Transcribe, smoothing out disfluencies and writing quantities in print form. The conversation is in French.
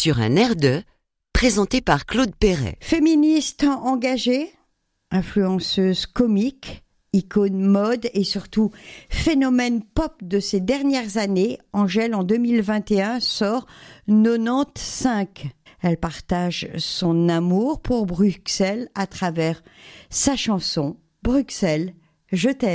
sur un air de, présenté par Claude Perret. Féministe engagée, influenceuse comique, icône mode et surtout phénomène pop de ces dernières années, Angèle en 2021 sort 95. Elle partage son amour pour Bruxelles à travers sa chanson « Bruxelles, je t'aime ».